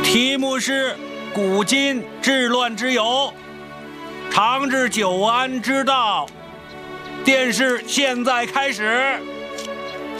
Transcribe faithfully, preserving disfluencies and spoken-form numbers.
题目是古今治乱之由，长治久安之道。电视现在开始。